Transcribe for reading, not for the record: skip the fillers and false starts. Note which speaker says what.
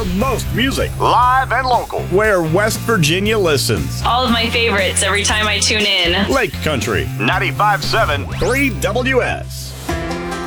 Speaker 1: The most music,
Speaker 2: live and local,
Speaker 1: where West Virginia listens.
Speaker 3: All of my favorites every time I tune in.
Speaker 1: Lake Country,
Speaker 2: 95.7
Speaker 1: 3WS.